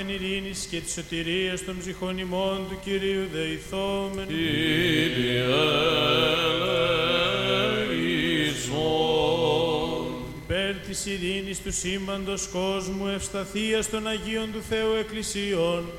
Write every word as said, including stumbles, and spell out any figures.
ειρήνης και της σωτηρίας των ψυχών ημών του Κυρίου δεηθόμεν. Κύριε ελέησον. Υπέρ της ειρήνης του σύμπαντος κόσμου, ευσταθίας των Αγίων του Θεού Εκκλησιών,